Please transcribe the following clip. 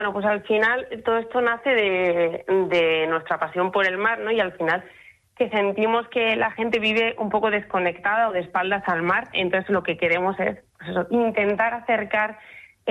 Bueno, pues al final todo esto nace de nuestra pasión por el mar, ¿no? Y al final que sentimos que la gente vive un poco desconectada o de espaldas al mar, entonces lo que queremos es pues eso, intentar acercar